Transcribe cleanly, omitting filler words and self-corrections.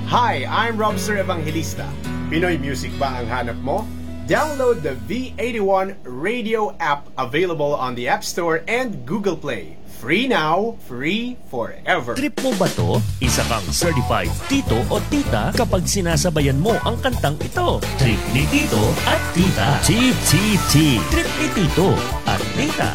Hi, I'm Robster Evangelista. Pinoy music ba ang hanap mo? Download the V81 radio app available on the App Store and Google Play. Free now, free forever. Trip mo ba to? Isa kang certified tito o tita kapag sinasabayan mo ang kantang ito. Trip ni Tito at Tita. Chip, chip, chip. Trip ni Tito at Tita.